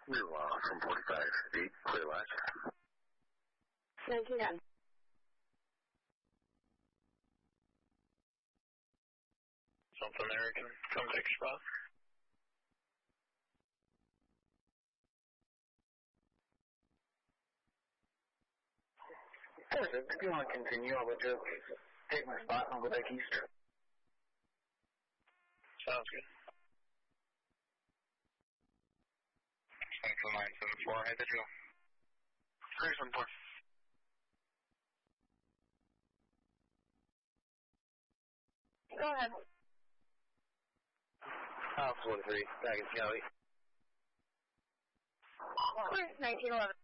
New from 45 feet, clear last. 1910. Something there, can come take your spot. If you want to continue, I'll let you take my spot and I'll go back east. Sounds good. Central 974, head to drill. 374. Go ahead. House 1-3, back in Cali. 1911.